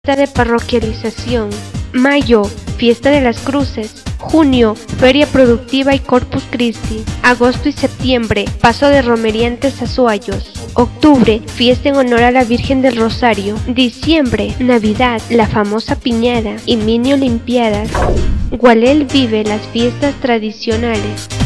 de parroquialización. Mayo, fiesta de las cruces. Junio, feria productiva y Corpus Christi. Agosto y septiembre, paso de romeriantes a Azuayos. Octubre, fiesta en honor a la Virgen del Rosario. Diciembre, Navidad, la famosa piñada y mini olimpiadas. Gualel vive las fiestas tradicionales.